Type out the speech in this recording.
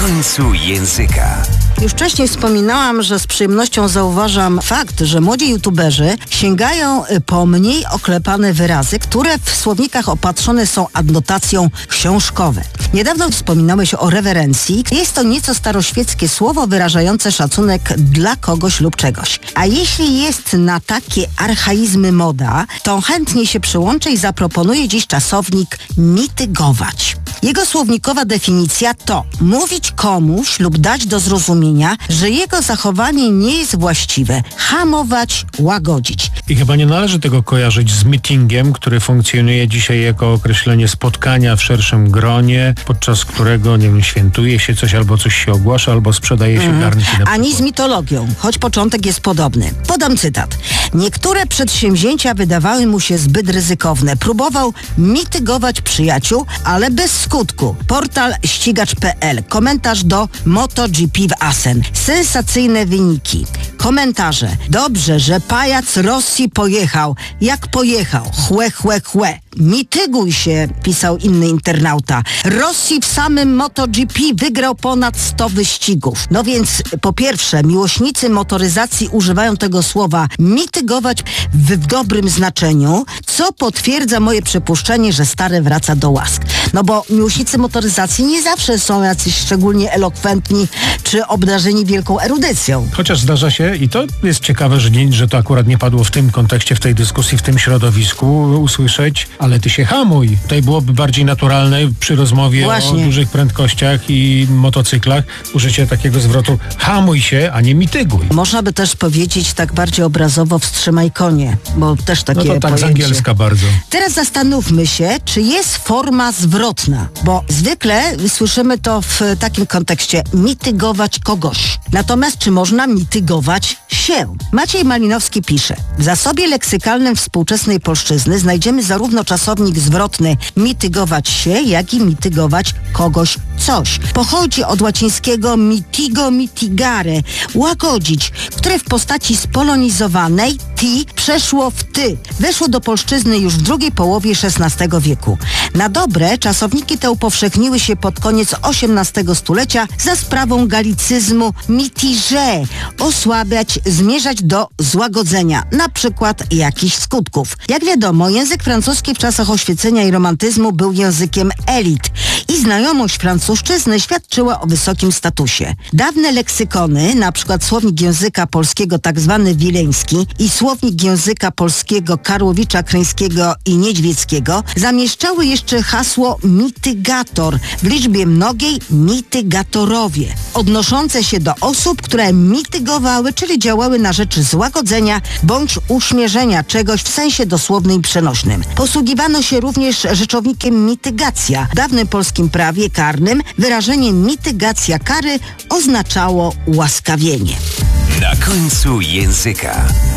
końcu języka. Już wcześniej wspominałam, że z przyjemnością zauważam fakt, że młodzi youtuberzy sięgają po mniej oklepane wyrazy, które w słownikach opatrzone są adnotacją książkowe. Niedawno wspominałeś o rewerencji. Jest to nieco staroświeckie słowo wyrażające szacunek dla kogoś lub czegoś. A jeśli jest na takie archaizmy moda, to chętnie się przyłączę i zaproponuję dziś czasownik mitygować. Jego słownikowa definicja to mówić komuś lub dać do zrozumienia, że jego zachowanie nie jest właściwe, hamować, łagodzić. I chyba nie należy tego kojarzyć z meetingiem, który funkcjonuje dzisiaj jako określenie spotkania w szerszym gronie, podczas którego, nie wiem, świętuje się coś, albo coś się ogłasza, albo sprzedaje się garnki. Ani z mitologią, choć początek jest podobny. Podam cytat. Niektóre przedsięwzięcia wydawały mu się zbyt ryzykowne. Próbował mitygować przyjaciół, ale bez skutku. Portal ścigacz.pl. Komentarz do MotoGP w Assen. Sensacyjne wyniki. Komentarze. Dobrze, że pajac Rosji pojechał. Jak pojechał? Chłe, chłe, chłe. Mityguj się, pisał inny internauta. Rosji w samym MotoGP wygrał ponad 100 wyścigów. No więc po pierwsze, miłośnicy motoryzacji używają tego słowa mitygować w dobrym znaczeniu, co potwierdza moje przypuszczenie, że stare wraca do łask. No bo miłośnicy motoryzacji nie zawsze są jacyś szczególnie elokwentni czy obdarzeni wielką erudycją. Chociaż zdarza się, i to jest ciekawe, że to akurat nie padło w tym kontekście, w tej dyskusji, w tym środowisku, usłyszeć, ale ty się hamuj. Tutaj byłoby bardziej naturalne przy rozmowie o dużych prędkościach i motocyklach użycie takiego zwrotu hamuj się, a nie mityguj. Można by też powiedzieć tak bardziej obrazowo wstrzymaj konie, bo też takie no to tak pojęcie. Z angielska bardzo. Teraz zastanówmy się, czy jest forma zwrotna, bo zwykle słyszymy to w takim kontekście mitygować kogoś. Natomiast czy można mitygować się? Maciej Malinowski pisze: w zasobie leksykalnym współczesnej polszczyzny znajdziemy zarówno czasownik zwrotny mitygować się, jak i mitygować kogoś coś. Pochodzi od łacińskiego mitigo mitigare, łagodzić, które w postaci spolonizowanej ti przeszło w ty. Weszło do polszczyzny już w drugiej połowie XVI wieku. Na dobre czasowniki te upowszechniły się pod koniec XVIII stulecia za sprawą galicyzmu mitige, osłabiać, zmierzać do złagodzenia, na przykład jakichś skutków. Jak wiadomo, język francuski w czasach oświecenia i romantyzmu był językiem elit i znajomość francuszczyzny świadczyła o wysokim statusie. Dawne leksykony, na przykład słownik języka polskiego tzw. wileński i słownik języka polskiego Karłowicza Kryńskiego i Niedźwieckiego, zamieszczały jeszcze hasło mitygator, w liczbie mnogiej mitygatorowie, odnoszące się do osób, które mitygowały, czyli działały na rzecz złagodzenia bądź uśmierzenia czegoś w sensie dosłownym i przenośnym. Posługiwano się również rzeczownikiem mitygacja. W dawnym polskim prawie karnym wyrażenie mitygacja kary oznaczało ułaskawienie. Na końcu języka.